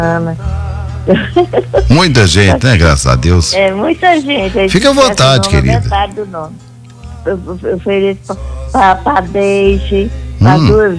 Ana. Muita gente, né? Graças a Deus. É, muita gente. Fica à vontade, querida. Metade do nome. Eu ofereço para Deise, para duas